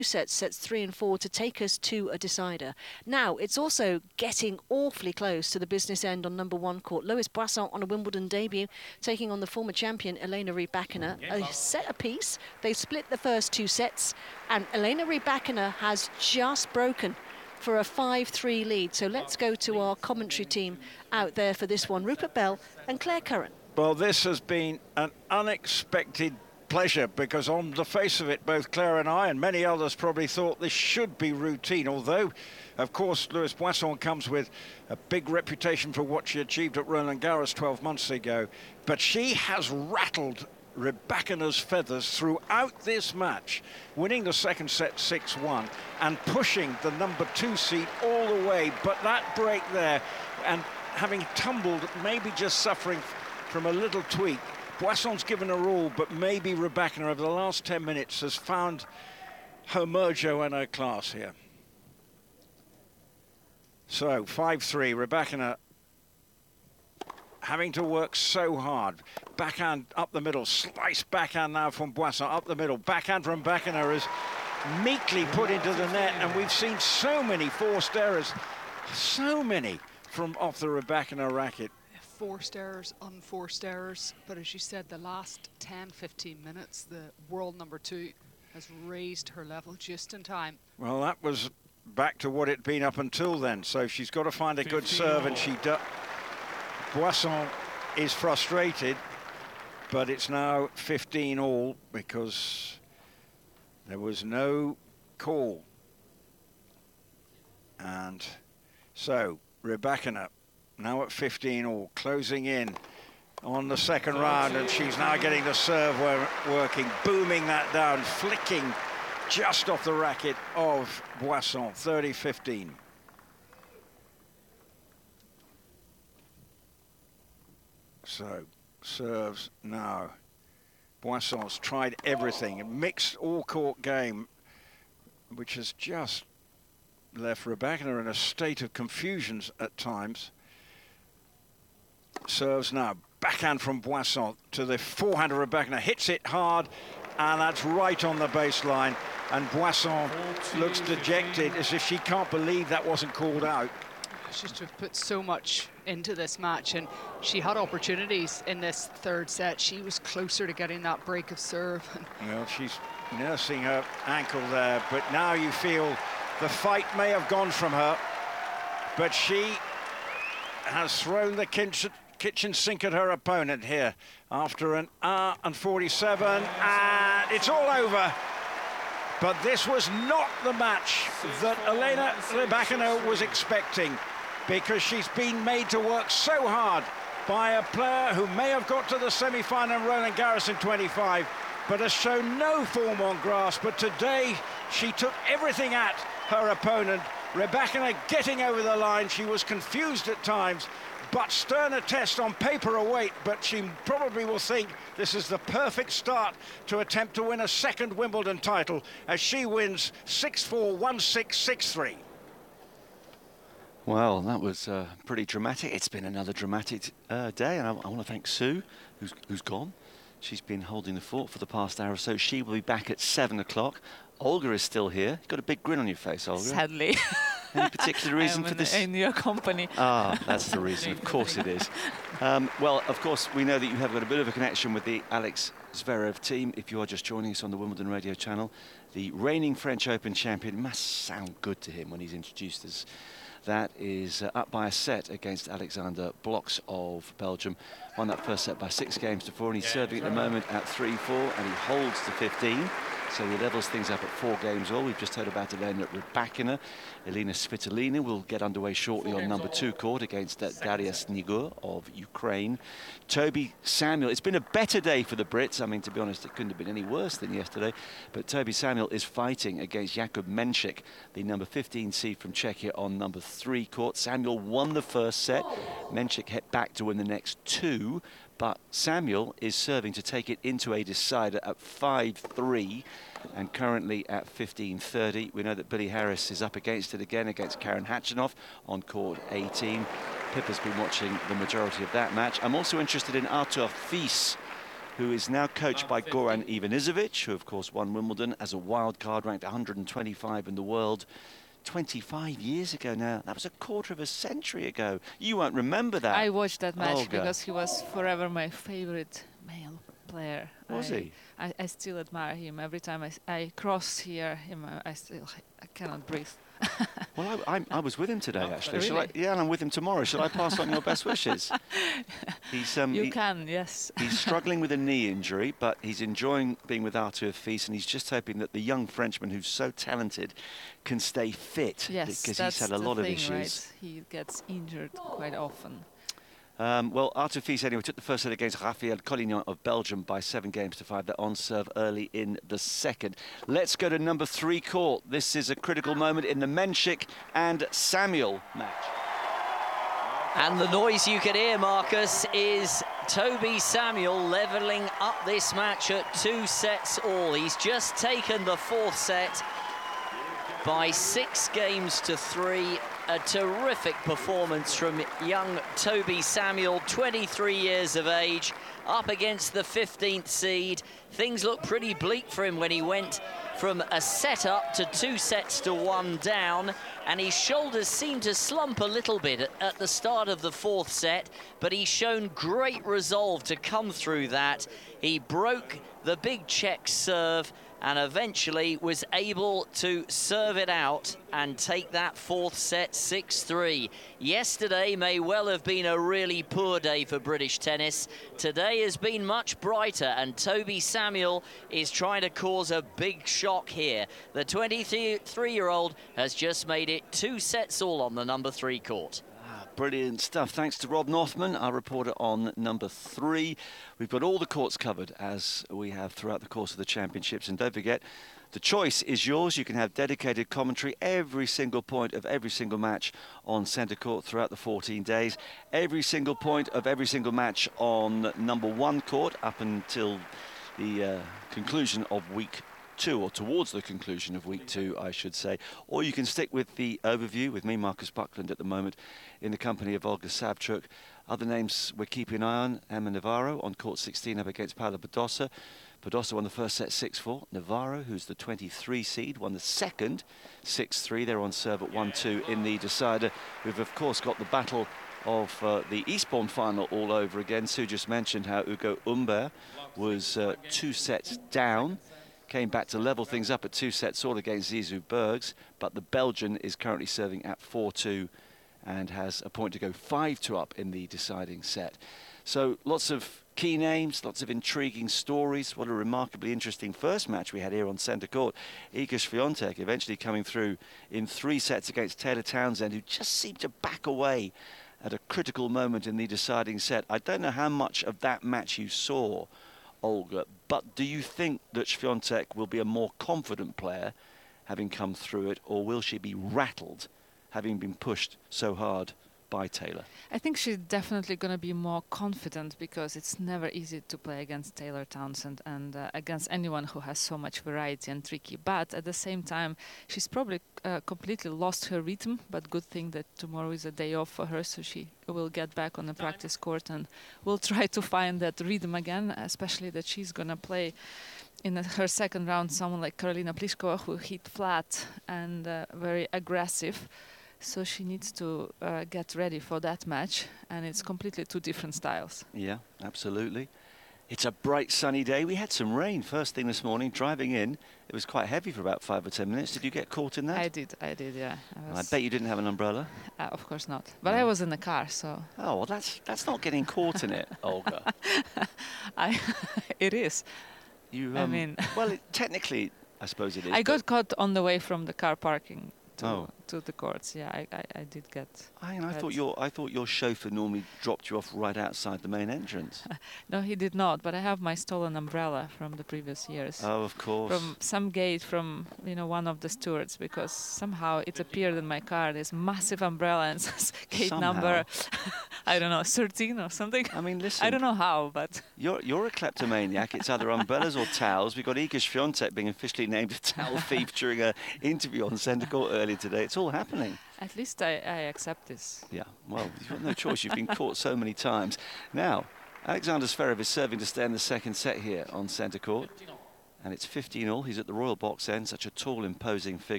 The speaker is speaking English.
sets 3 and 4, to take us to a decider. Now, it's also getting awfully close to the business end on number 1 court. Lois Boisson on a Wimbledon debut, taking on the former champion Elena Rybakina. A set apiece. They split the first 2 sets, and Elena Rybakina has just broken for a 5-3 lead. So let's go to our commentary team out there for this one, Rupert Bell and Claire Curran. Well, this has been an unexpected pleasure, because on the face of it, both Claire and I and many others probably thought this should be routine, although of course Lois Boisson comes with a big reputation for what she achieved at Roland Garros 12 months ago, but she has rattled Rybakina's feathers throughout this match, winning the second set 6-1 and pushing the number 2 seed all the way. But that break there, and having tumbled, maybe just suffering from a little tweak, Boisson's given her all, but maybe Rybakina over the last 10 minutes has found her mojo and her class here. So 5-3, Rybakina having to work so hard. Backhand up the middle, slice backhand now from Boisson, up the middle. Backhand from Rybakina is meekly put into the net, and we've seen so many forced errors, so many from off the Rybakina racket. Forced errors, unforced errors, but as you said, the last 10-15 minutes, the world number 2 has raised her level just in time. Well, that was back to what it'd been up until then, so she's got to find a good serve, and she does. Boisson is frustrated, but it's now 15 all because there was no call. And so Rybakina now at 15 all, closing in on the second round, and she's now getting the serve working, booming that down, flicking just off the racket of Boisson, 30-15. So, serves now. Boisson's tried everything, a mixed all-court game, which has just left Rybakina in a state of confusion at times. Serves now, backhand from Boisson to the forehand of Rybakina, hits it hard, and that's right on the baseline. And Boisson looks dejected, as if she can't believe that wasn't called out. She's just put so much into this match, and she had opportunities in this third set. She was closer to getting that break of serve. Well, she's nursing her ankle there, but now you feel the fight may have gone from her, but she has thrown the kitchen sink at her opponent here after an hour and 47, and it's all over. But this was not the match that Elena Rybakina was expecting, because she's been made to work so hard by a player who may have got to the semi-final in Roland Garros in 25, but has shown no form on grass. But today, she took everything at her opponent. Rybakina getting over the line. She was confused at times, but sterner test on paper await, but she probably will think this is the perfect start to attempt to win a second Wimbledon title, as she wins 6-4, 1-6, 6-3. Well, that was pretty dramatic. It's been another dramatic day, and I want to thank Sue, who's gone. She's been holding the fort for the past hour or so. She will be back at 7 o'clock. Olga is still here. You've got a big grin on your face, Olga. Sadly. Any particular reason for this? In your company. Ah, that's the reason. Of course it is. Well, of course, we know that you have got a bit of a connection with the Alex Zverev team. If you are just joining us on the Wimbledon radio channel, the reigning French Open champion, must sound good to him when he's introduced us. That is up by a set against Alexander Blocks of Belgium. Won that first set by 6 games to 4, and he's serving at the moment at 3-4, and he holds to 15. So he levels things up at 4 games all. We've just heard about Elena Rybakina. Elena Svitolina will get underway shortly on number 2 court against Daria Snigur of Ukraine. Toby Samuel, it's been a better day for the Brits. I mean, to be honest, it couldn't have been any worse than yesterday. But Toby Samuel is fighting against Jakub Menšik, the number 15 seed from Czechia, on number 3 court. Samuel won the first set. Menšik hit back to win the next 2. But Samuel is serving to take it into a decider at 5-3 and currently at 15-30. We know that Billie Harris is up against it again against Karen Khachanov on court 18. Pippa's been watching the majority of that match. I'm also interested in Arthur Fils who is now coached by Goran Ivanisevic, who of course won Wimbledon as a wild card, ranked 125 in the world 25 years ago now. That was a quarter of a century ago. You won't remember that. I watched that match Olga. because he was forever my favorite male player. Was he? I still admire him. Every time I cross here him, I cannot breathe. Well, I was with him today, actually. Really? Shall I, yeah, and I'm with him tomorrow. Shall I pass on your best wishes? He's, You can, yes. He's struggling with a knee injury, but he's enjoying being with Arthur Fils, and he's just hoping that the young Frenchman, who's so talented, can stay fit. Yes, because that's he's had a the lot of thing, issues. right? He gets injured quite often. Well, Arthur Fils anyway took the first set against Raphael Collignon of Belgium by 7-5. They're on serve early in the second. Let's go to number 3 court. This is a critical moment in the Menchik and Samuel match. And the noise you can hear, Marcus, is Toby Samuel levelling up this match at 2 sets all. He's just taken the 4th set by 6-3. A terrific performance from young Toby Samuel, 23 years of age, up against the 15th seed. Things looked pretty bleak for him when he went from a set up to 2 sets to 1 down, and his shoulders seemed to slump a little bit at the start of the 4th set, but he's shown great resolve to come through that. He broke the big Czech serve and eventually was able to serve it out and take that 4th set 6-3. Yesterday may well have been a really poor day for British tennis. Today has been much brighter, and Toby Samuel is trying to cause a big shock here. The 23-year-old has just made it 2 sets all on the number 3 court. Brilliant stuff. Thanks to Rob Northman, our reporter on number 3. We've got all the courts covered, as we have throughout the course of the championships. And don't forget, the choice is yours. You can have dedicated commentary every single point of every single match on centre court throughout the 14 days. Every single point of every single match on number 1 court up until the conclusion of week 2, or towards the conclusion of week 2, I should say. Or you can stick with the overview with me, Marcus Buckland, at the moment, in the company of Olga Savchuk. Other names we're keeping an eye on: Emma Navarro on court 16 up against Paula Badosa. Badosa won the first set 6-4. Navarro, who's the 23 seed, won the second 6-3. They're on serve at 1-2 in the decider. We've, of course, got the battle of the Eastbourne final all over again. Sue just mentioned how Ugo Humbert was 2 sets down. Came back to level things up at 2 sets all against Zizou Bergs, but the Belgian is currently serving at 4-2 and has a point to go 5-2 up in the deciding set. So lots of key names, lots of intriguing stories. What a remarkably interesting first match we had here on centre court. Iga Swiatek eventually coming through in 3 sets against Taylor Townsend, who just seemed to back away at a critical moment in the deciding set. I don't know how much of that match you saw, Olga, but do you think that Swiatek will be a more confident player having come through it, or will she be rattled having been pushed so hard by Taylor? I think she's definitely going to be more confident, because it's never easy to play against Taylor Townsend and against anyone who has so much variety and tricky. But at the same time, she's probably completely lost her rhythm, but good thing that tomorrow is a day off for her, so she will get back on the practice court and will try to find that rhythm again, especially that she's going to play in her second round someone like Karolina Pliskova, who hit flat and very aggressive. So she needs to get ready for that match, and it's completely 2 different styles. Yeah, absolutely. It's a bright sunny day. We had some rain first thing this morning. Driving in, it was quite heavy for about 5 or 10 minutes. Did you get caught in that? I did, yeah. I bet you didn't have an umbrella. Of course not. But I was in the car, so... Oh, well, that's not getting caught in it, Olga. It is. I mean... Well, technically, I suppose it is. I got caught on the way from the car parking to the courts. Yeah, I did get. I thought your chauffeur normally dropped you off right outside the main entrance. No, he did not. But I have my stolen umbrella from the previous years. Oh, of course. From some gate from one of the stewards, because somehow it appeared in my car, this massive umbrella, and says gate number, I don't know, 13 or something. I mean, listen. I don't know how, but you're a kleptomaniac. It's either umbrellas or towels. We got Iga Swiatek being officially named a towel thief during an interview on centre court earlier today. It's all happening. At least I accept this. Yeah, well, you've got no choice. You've been caught so many times. Now, Alexander Zverev is serving to stay in the second set here on centre court. And it's 15-all. He's at the royal box end, such a tall, imposing figure.